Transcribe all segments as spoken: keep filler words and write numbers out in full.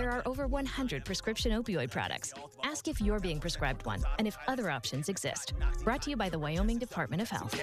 There are over one hundred prescription opioid products. Ask if you're being prescribed one and if other options exist. Brought to you by the Wyoming Department of Health.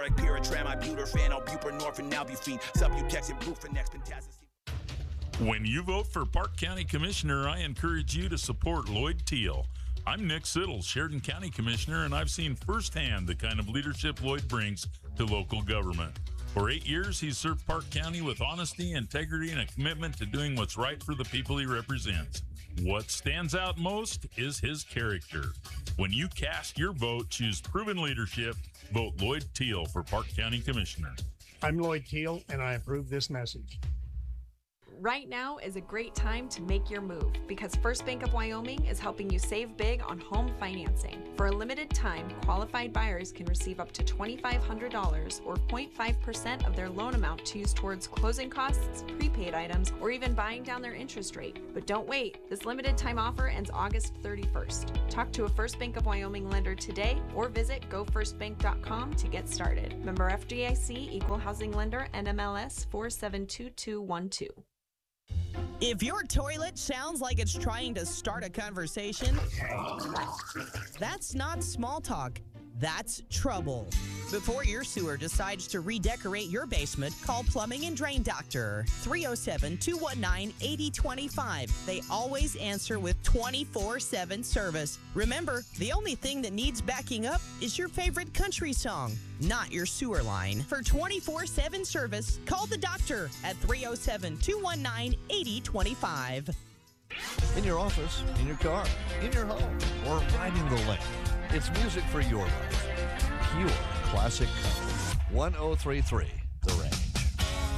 When you vote for Park County Commissioner, I encourage you to support Lloyd Teal. I'm Nick Siddle, Sheridan County Commissioner, and I've seen firsthand the kind of leadership Lloyd brings to local government. For eight years, he's served Park County with honesty, integrity, and a commitment to doing what's right for the people he represents. What stands out most is his character. When you cast your vote, choose proven leadership. Vote Lloyd Teal for Park County Commissioner. I'm Lloyd Teal, and I approve this message. Right now is a great time to make your move because First Bank of Wyoming is helping you save big on home financing. For a limited time, qualified buyers can receive up to twenty-five hundred dollars or zero point five percent of their loan amount to use towards closing costs, prepaid items, or even buying down their interest rate. But don't wait. This limited time offer ends August thirty-first. Talk to a First Bank of Wyoming lender today or visit go first bank dot com to get started. Member F D I C, Equal Housing Lender, N M L S four seven two two one two. If your toilet sounds like it's trying to start a conversation, that's not small talk. That's trouble. Before your sewer decides to redecorate your basement, call Plumbing and Drain Doctor. three oh seven, two one nine, eight oh two five. They always answer with twenty-four seven service. Remember, the only thing that needs backing up is your favorite country song, not your sewer line. For twenty-four seven service, call the doctor at three oh seven, two one nine, eight oh two five. In your office, in your car, in your home, or riding the lane. It's music for your life. Pure classic country. one oh three point three